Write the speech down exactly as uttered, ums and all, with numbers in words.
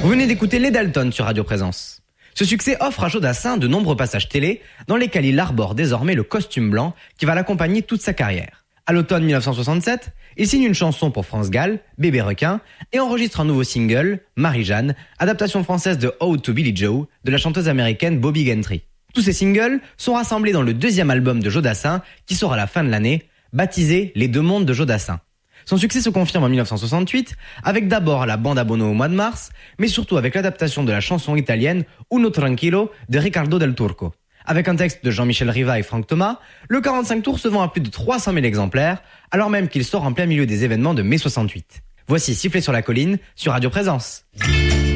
Vous venez d'écouter Les Dalton sur Radio Présence. Ce succès offre à Jodassin de nombreux passages télé dans lesquels il arbore désormais le costume blanc qui va l'accompagner toute sa carrière. À l'automne mille neuf cent soixante-sept, il signe une chanson pour France Gall, Bébé requin, et enregistre un nouveau single, Marie-Jeanne, adaptation française de Ode to Billie Joe, de la chanteuse américaine Bobby Gentry. Tous ces singles sont rassemblés dans le deuxième album de Jodassin qui sort à la fin de l'année, baptisé Les Deux Mondes de Jodassin. Son succès se confirme en mille neuf cent soixante-huit avec d'abord la bande à Bono au mois de mars, mais surtout avec l'adaptation de la chanson italienne Uno Tranquillo de Riccardo del Turco. Avec un texte de Jean-Michel Riva et Franck Thomas, le quarante-cinq tours se vend à plus de trois cent mille exemplaires, alors même qu'il sort en plein milieu des événements de mai soixante-huit. Voici Siffler sur la colline sur Radio Présence.